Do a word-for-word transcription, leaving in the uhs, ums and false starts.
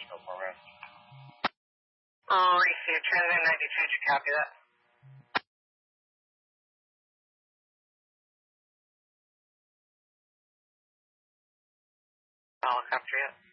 Oh, received. Trinidad ninety-two, did you copy that? I'll capture it.